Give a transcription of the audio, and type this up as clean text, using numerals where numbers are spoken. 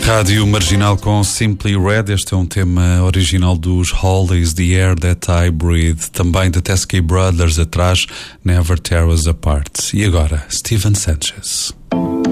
Rádio Marginal com Simply Red. Este é um tema original dos Hollies, The Air That I Breathe. Também da Teskey Brothers atrás, Never Tear Us Apart. E agora, Steven Sanchez.